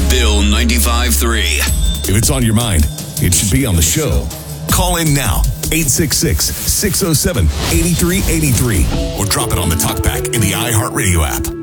Bill 95.3. If it's on your mind, it should be on the show. Call in now, 866-607-8383, or drop it on the talkback in the iHeartRadio app.